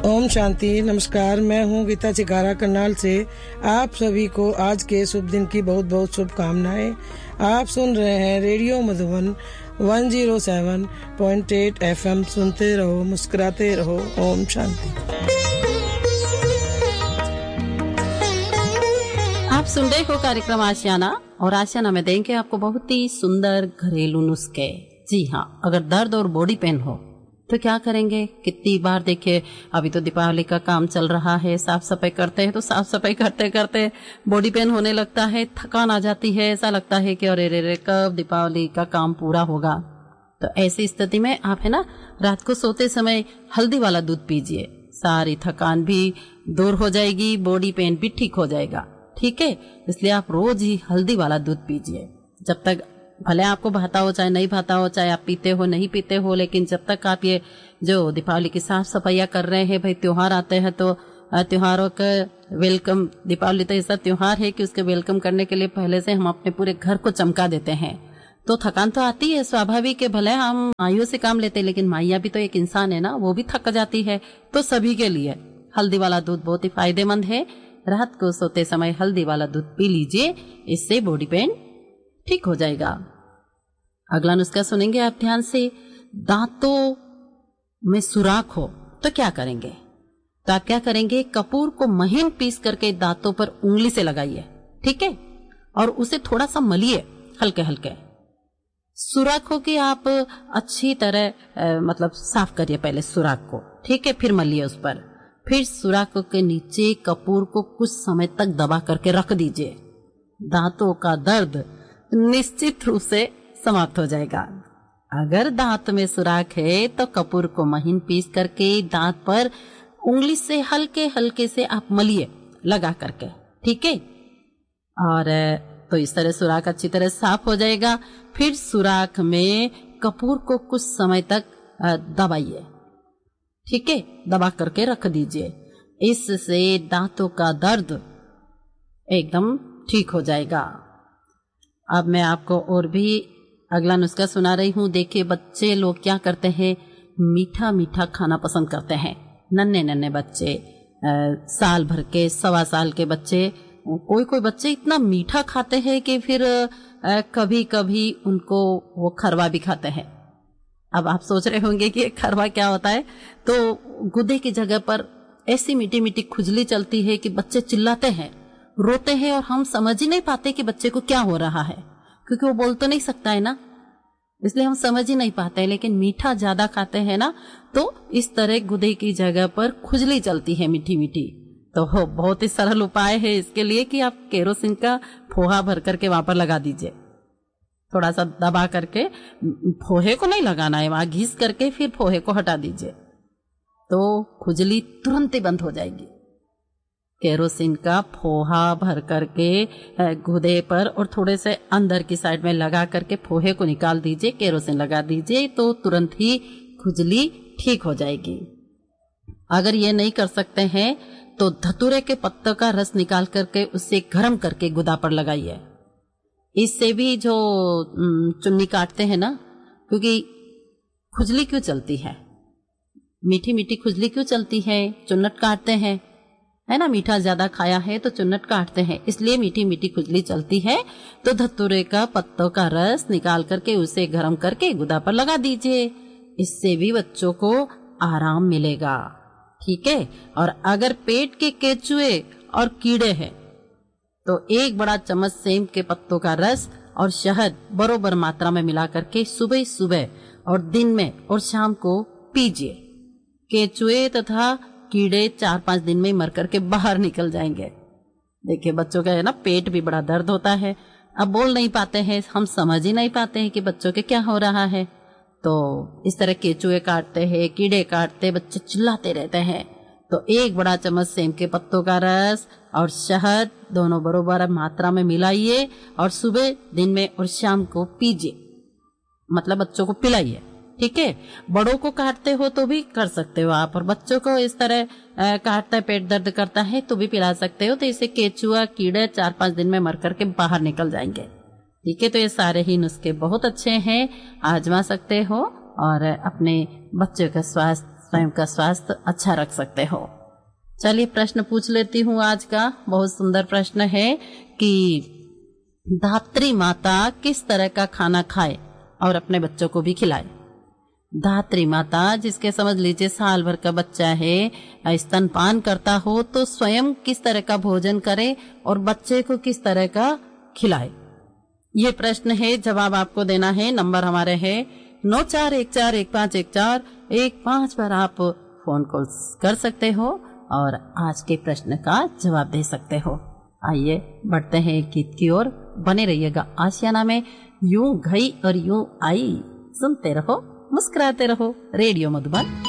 ओम शांति। नमस्कार, मैं हूँ गीता चिकारा करनाल से। आप सभी को आज के शुभ दिन की बहुत बहुत शुभकामनाएं। आप सुन रहे हैं रेडियो मधुबन 107.8 FM। सुनते रहो, मुस्कुराते रहो। ओम शांति। आप सुन रहे हो कार्यक्रम आशियाना, और आशियाना में देंगे आपको बहुत ही सुंदर घरेलू नुस्खे। जी हाँ, अगर दर्द और बॉडी पेन हो तो क्या करेंगे? कितनी बार देखिए, अभी तो दीपावली का काम चल रहा है, साफ सफाई करते हैं तो साफ सफाई करते करते बॉडी पेन होने लगता है, थकान आ जाती है, ऐसा लगता है कि अरे रे कब दीपावली का काम पूरा होगा। तो ऐसी स्थिति में आप है ना, रात को सोते समय हल्दी वाला दूध पीजिए, सारी थकान भी दूर हो जाएगी, बॉडी पेन भी ठीक हो जाएगा। ठीक है, इसलिए आप रोज ही हल्दी वाला दूध पीजिए। जब तक भले आपको भाता हो चाहे नहीं भाता हो, चाहे आप पीते हो नहीं पीते हो, लेकिन जब तक आप ये जो दीपावली की साफ सफाइयाँ कर रहे हैं, भाई त्योहार आते हैं तो त्योहारों का वेलकम, दीपावली तो ऐसा त्योहार है कि उसके वेलकम करने के लिए पहले से हम अपने पूरे घर को चमका देते हैं। तो थकान तो आती है, स्वाभाविक है, भले हम माइयों से काम लेते हैं, लेकिन माइया भी तो एक इंसान है ना, वो भी थक जाती है। तो सभी के लिए हल्दी वाला दूध बहुत ही फायदेमंद है। रात को सोते समय हल्दी वाला दूध पी लीजिए, इससे बॉडी पेन ठीक हो जाएगा। अगला नुस्खा सुनेंगे आप ध्यान से। दांतों में सुराख हो तो क्या करेंगे? तो आप क्या करेंगे, कपूर को महीन पीस करके दांतों पर उंगली से लगाइए, ठीक है, और उसे थोड़ा सा मलिए हल्के हल्के। सुराखों की आप अच्छी तरह मतलब साफ करिए पहले सुराख को, ठीक है, फिर मलिए उस पर। फिर सुराखों के नीचे कपूर को कुछ समय तक दबा करके रख दीजिए। दांतों का दर्द निश्चित रूप से समाप्त हो जाएगा। अगर दांत में सुराख है तो कपूर को महीन पीस करके दांत पर उंगली से हल्के हल्के से आप मलिए लगा करके, ठीक है, और तो इस तरह सुराख अच्छी तरह साफ हो जाएगा। फिर सुराख में कपूर को कुछ समय तक दबाइए, ठीक है, दबा करके रख दीजिए। इससे दांतों का दर्द एकदम ठीक हो जाएगा। अब मैं आपको और भी अगला नुस्खा सुना रही हूँ। देखिए, बच्चे लोग क्या करते हैं, मीठा मीठा खाना पसंद करते हैं। नन्हे नन्हे बच्चे, साल भर के, 1.25 साल के बच्चे, कोई कोई बच्चे इतना मीठा खाते हैं कि फिर कभी कभी उनको वो खरवा भी खाते हैं। अब आप सोच रहे होंगे कि खरवा क्या होता है। तो गुदे की जगह पर ऐसी मीठी मीठी खुजली चलती है कि बच्चे चिल्लाते हैं, रोते हैं, और हम समझ ही नहीं पाते कि बच्चे को क्या हो रहा है, क्योंकि वो बोल तो नहीं सकता है ना, इसलिए हम समझ ही नहीं पाते। लेकिन मीठा ज्यादा खाते हैं ना, तो इस तरह गुदे की जगह पर खुजली चलती है मीठी मीठी। तो बहुत ही सरल उपाय है इसके लिए कि आप केरोसिन का फोहा भर करके वहां पर लगा दीजिए, थोड़ा सा दबा करके। फोहे को नहीं लगाना है, वहां घिस करके फिर फोहे को हटा दीजिए, तो खुजली तुरंत ही बंद हो जाएगी। केरोसिन का फोहा भर करके गुदे पर और थोड़े से अंदर की साइड में लगा करके फोहे को निकाल दीजिए, केरोसिन लगा दीजिए, तो तुरंत ही खुजली ठीक हो जाएगी। अगर ये नहीं कर सकते हैं तो धतूरे के पत्तों का रस निकाल करके उसे गर्म करके गुदा पर लगाइए। इससे भी जो चुन्नी काटते हैं ना, क्योंकि खुजली क्यों चलती है, मीठी मीठी खुजली क्यों चलती है, चुन्नट काटते हैं, है ना, मीठा ज्यादा खाया है तो चुन्नट काटते हैं, इसलिए मीठी मीठी खुजली चलती है। तो धतूरे का पत्तों का रस निकाल करके उसे गर्म करके गुदा पर लगा दीजिए, इससे भी बच्चों को आराम मिलेगा, ठीक है। और अगर पेट के केचुए और कीड़े हैं तो 1 बड़ा चम्मच सेम के पत्तों का रस और शहद बरोबर मात्रा में मिला करके सुबह सुबह और दिन में और शाम को पीजिए। केचुए तथा कीड़े 4-5 दिन में मर करके बाहर निकल जाएंगे। देखिए, बच्चों का है ना, पेट भी बड़ा दर्द होता है, अब बोल नहीं पाते हैं, हम समझ ही नहीं पाते हैं कि बच्चों के क्या हो रहा है। तो इस तरह केचुए काटते हैं, कीड़े काटते, बच्चे चिल्लाते रहते हैं, तो 1 बड़ा चम्मच सेम के पत्तों का रस और शहद दोनों बरोबर मात्रा में मिलाइए और सुबह, दिन में और शाम को पीजिए, मतलब बच्चों को पिलाइए, ठीक है। बड़ों को काटते हो तो भी कर सकते हो आप, और बच्चों को इस तरह काटता है, पेट दर्द करता है तो भी पिला सकते हो। तो इससे केचुआ कीड़े 4-5 दिन में मर करके बाहर निकल जाएंगे, ठीक है। तो ये सारे ही नुस्खे बहुत अच्छे हैं, आजमा सकते हो और अपने बच्चों का स्वास्थ्य स्वयं का स्वास्थ्य अच्छा रख सकते हो। चलिए प्रश्न पूछ लेती हूँ आज का। बहुत सुंदर प्रश्न है कि धात्री माता किस तरह का खाना खाए और अपने बच्चों को भी खिलाए। धात्री माता जिसके समझ लीजिए साल भर का बच्चा है, स्तनपान करता हो, तो स्वयं किस तरह का भोजन करे और बच्चे को किस तरह का खिलाए, ये प्रश्न है। जवाब आपको देना है। नंबर हमारे है 9414151415 पर आप फोन कॉल कर सकते हो और आज के प्रश्न का जवाब दे सकते हो। आइए बढ़ते हैं गीत की ओर। बने रहिएगा आशियाना में। यूं गई और यूं आई, सुनते रहो, मुस्कुराते रहो। रेडियो मधुबन